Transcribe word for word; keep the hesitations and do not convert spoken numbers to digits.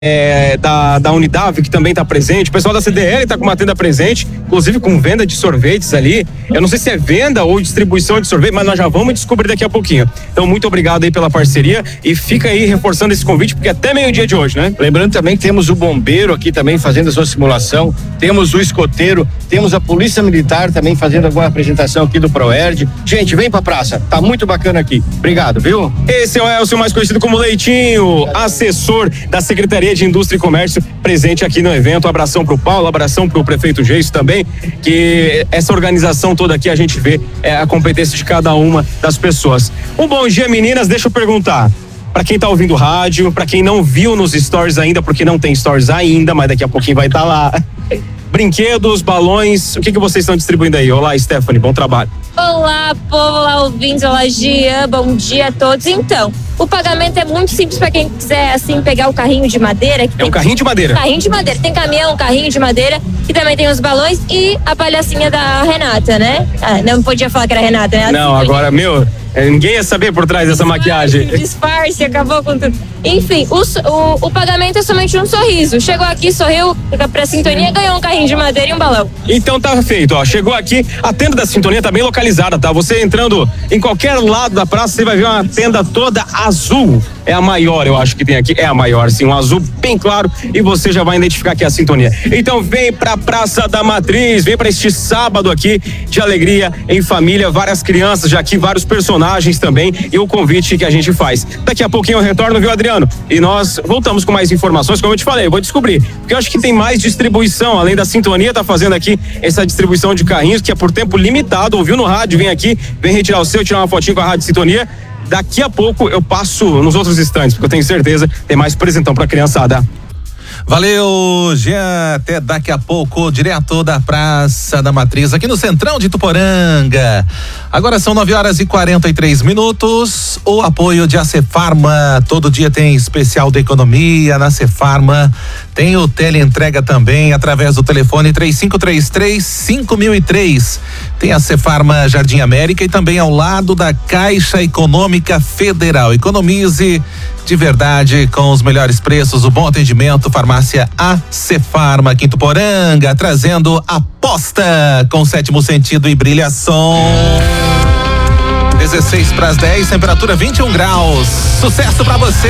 É, da, da Unidade, que também está presente, o pessoal da C D L está com uma tenda presente, inclusive com venda de sorvetes ali. Eu não sei se é venda ou distribuição de sorvete, mas nós já vamos descobrir daqui a pouquinho. Então, muito obrigado aí pela parceria e fica aí reforçando esse convite, porque até meio-dia de hoje, né? Lembrando também que temos o bombeiro aqui também fazendo a sua simulação, temos o escoteiro, temos a polícia militar também fazendo alguma apresentação aqui do Proerd. Gente, vem pra praça, tá muito bacana aqui. Obrigado, viu? Esse é o Elcio, mais conhecido como Leitinho, assessor da Secretaria de Indústria e Comércio, presente aqui no evento. Um abração pro Paulo, um abração pro prefeito Geiso também, que essa organização toda aqui a gente vê é a competência de cada uma das pessoas. Um bom dia, meninas, deixa eu perguntar. Pra quem tá ouvindo rádio, pra quem não viu nos stories ainda, porque não tem stories ainda, mas daqui a pouquinho vai estar tá lá. Brinquedos, balões, o que que vocês estão distribuindo aí? Olá, Stephanie, bom trabalho. Olá, povo, olá, ouvintes, olá, Gia, bom dia a todos. Então, o pagamento é muito simples para quem quiser, assim, pegar o carrinho de madeira. Que é um carrinho de madeira? Carrinho de madeira, tem caminhão, carrinho de madeira, que também tem os balões e a palhacinha da Renata, né? Ah, não podia falar que era Renata, né? Não, agora, meu, ninguém ia saber por trás dessa disfarce, maquiagem. Disfarce, acabou com tudo. Enfim, o, o, o pagamento é somente um sorriso. Chegou aqui, sorriu pra Sintonia, ganhou um carrinho de madeira e um balão. Então tá feito, ó. Chegou aqui, a tenda da Sintonia tá bem localizada, tá? Você entrando em qualquer lado da praça, você vai ver uma tenda toda azul. É a maior, eu acho que tem aqui. É a maior, sim, um azul bem claro. E você já vai identificar que é a Sintonia. Então vem pra Praça da Matriz, vem pra este sábado aqui de alegria em família, várias crianças já aqui, vários personagens também e o convite que a gente faz. Daqui a pouquinho eu retorno, viu, Adriano? E nós voltamos com mais informações, como eu te falei, eu vou descobrir, porque eu acho que tem mais distribuição, além da Sintonia, tá fazendo aqui essa distribuição de carrinhos, que é por tempo limitado, ouviu no rádio, vem aqui, vem retirar o seu, tirar uma fotinho com a Rádio Sintonia. Daqui a pouco eu passo nos outros estantes, porque eu tenho certeza que tem mais presentão pra criançada. Valeu, Jean, até daqui a pouco, direto da Praça da Matriz, aqui no Centrão de Ituporanga. Agora são nove horas e quarenta e três minutos. O apoio de Acefarma, todo dia tem especial da economia na Acefarma. Tem o teleentrega também, através do telefone três cinco três três, cinco mil e três. Tem a Acefarma Jardim América e também ao lado da Caixa Econômica Federal. Economize de verdade com os melhores preços, o bom atendimento. Farmácia Acefarma, Quinto Poranga, trazendo aposta com sétimo sentido e brilhação. dezesseis para as dez, temperatura vinte e um graus. Sucesso pra você.